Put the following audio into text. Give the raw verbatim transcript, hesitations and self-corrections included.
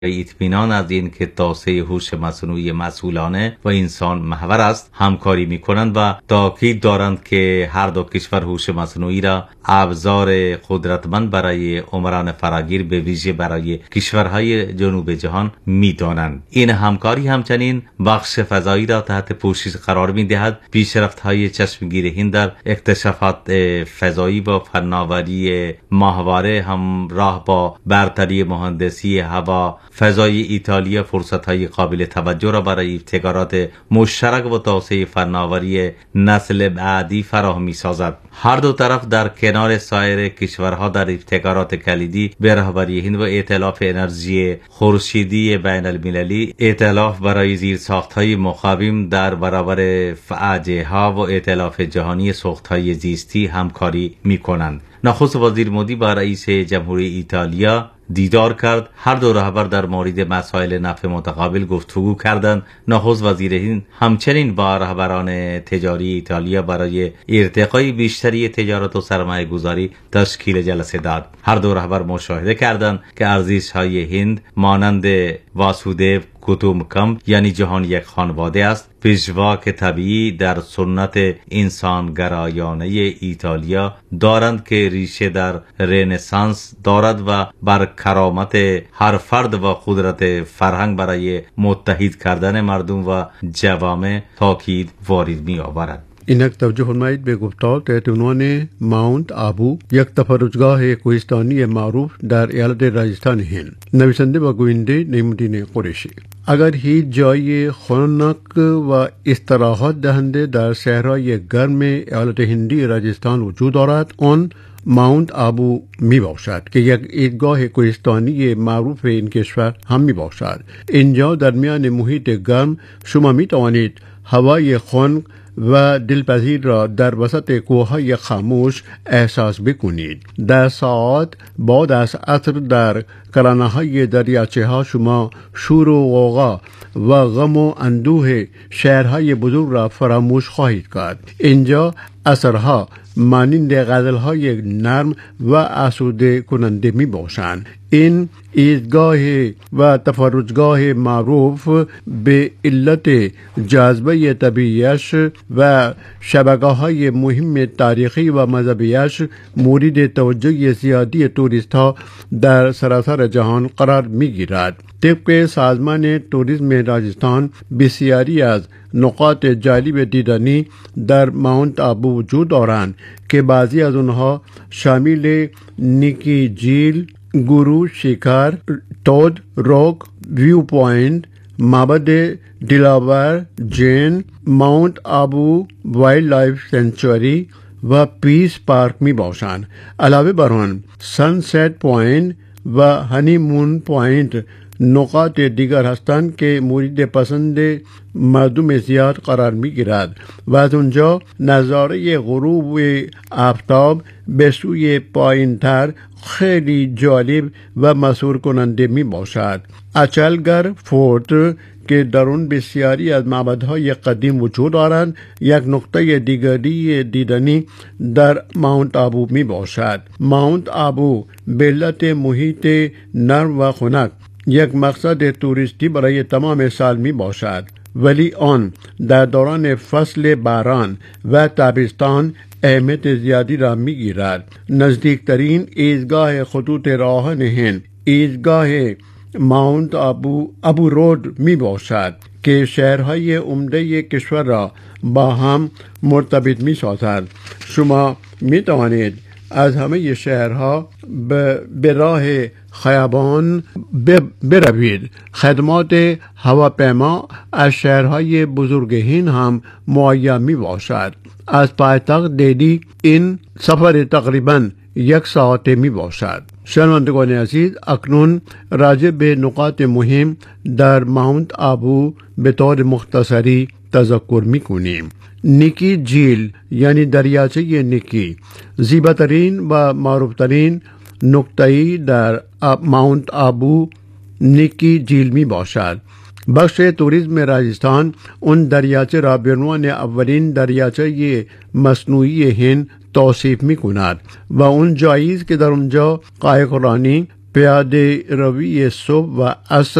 اطمینان از این که توسعه هوش مصنوعی مسئولانه و انسان محور است همکاری می‌کنند و تاکید دارند که هر دو کشور هوش مصنوعی را ابزار قدرتمند برای عمران فراگیر به ویژه برای کشورهای جنوب جهان می‌دانند. این همکاری همچنین بخش فضایی را تحت پوشش قرار می‌دهد. پیشرفت‌های چشمگیر هند در اکتشافات فضایی و فناوری ماهواره همراه با برتری مهندسی هوا فضای ایتالیا فرصت‌های قابل توجه را برای ابتکارات مشترک و توسعه فناوری نسل بعدی فراهم می‌سازد. هر دو طرف در کنار سایر کشورها در ابتکارات کلیدی به رهبری هند و ائتلاف انرژی خورشیدی بین المللی، ائتلاف برای زیرساخت‌های مقاوم در برابر فاجعه‌ها و ائتلاف جهانی ساخت‌های زیستی همکاری می‌کنند. نخست وزیر مودی با رئیس جمهوری ایتالیا دیدار کرد. هر دو رهبر در مورد مسائل نفع متقابل گفتگو کردند. نخست وزیر هند همچنین با رهبران تجاری ایتالیا برای ارتقای بیشتری تجارت و سرمایه گذاری تشکیل جلسه داد. هر دو رهبر مشاهده کردند که ارزش‌های هند مانند واسودیو کوتومکم یعنی جهان یک خانواده است، پیشواک طبیعی در سنت انسانگرایانه ایتالیا دارند که ریشه در رنسانس دارد و بر کرامت هر فرد و قدرت فرهنگ برای متحد کردن مردم و جوامع تاکید وارد می آورد. اینک توجه فرمایید به گفتار تحت عنوان ماونت آبو، یک تفرجگاه کوهستانی معروف در ایالت راجستان هند. نویسنده و گوینده نعیم‌الدین قریشی. اگر هیچ جای خنک و استراحت دهنده در صحرای گرم ایالت هندی راجستان وجود دارد، آن ماونت آبو می باشد که یک ایستگاه کوهستانی معروف این کشور هم می باشد. اینجا در میان محیط گرم شما می توانید هوای خنک و دلپذیر را در وسط کوههای خاموش احساس بکنید. در ساعت بعد از عصر در کرانه‌های دریاچه ها شما شور و غوغا و غم و اندوه شهرهای بزرگ را فراموش خواهید کرد. اینجا اثرها مانند غزل‌های نرم و آسوده کننده می باشند. این ایستگاه و تفرجگاه معروف به علت جاذبه طبیعیش و شبکه‌های مهم تاریخی و مذهبیش مورد توجه زیادی توریست ها در سراسر جهان قرار می گیرد. طبق سازمان توریسم راجستان بسیاری از نقاط جالب دیدنی در ماونت آبو وجود دارند که بعضی از آنها شامل نیکی جیل، گورو شکار، تود راک ویو پوینت، معبد دلاور جین، ماونت آبو وایلد لایف سنچوری و پیس پارک می باشند. علاوه بر آن سنست پوینت و هنی مون پوینت نقاط دیگر هستند که مورد پسند مردم زیاد قرار می گیرد و از اونجا نظاره غروب آفتاب به سوی پایینتر خیلی جالب و مسحور کننده می باشد. اچلگر فورت که در اون بسیاری از معبدهای قدیم وجود دارند یک نقطه دیگری دیدنی در ماونت آبو می باشد. ماونت آبو به علت محیط نرم و خنک یک مقصد توریستی برای تمام سال می باشد، ولی آن در دوران فصل باران و تابستان اهمیت زیادی را می گیرد. نزدیکترین ایستگاه خطوط راهن هند ایستگاه ماونت آبو ابو رود می باشد که شهرهای عمده کشور را با هم مرتبط می سازد. شما می توانید از همه شهرها به راه خیابان بروید. خدمات هواپیما از شهرهای بزرگ هند هم مهیا می باشد. از پایتخت دلی این سفر تقریباً یک ساعت می باشد. شنوندگان عزیز، اکنون راجع به نقاط مهم در ماونت آبو به طور مختصری تذکر می کنیم. نیکی جیل یعنی دریاچه نیکی زیباترین و معروفترین نقطه‌ای در ماونت آبو نیکی جیل می باشد. بخش توریسم راجستان اون دریاچه را به عنوان اولین دریاچه مصنوعی هند توصیف می کند و اون جایی است که در اونجا قایقرانی، پیاده روی صبح و عصر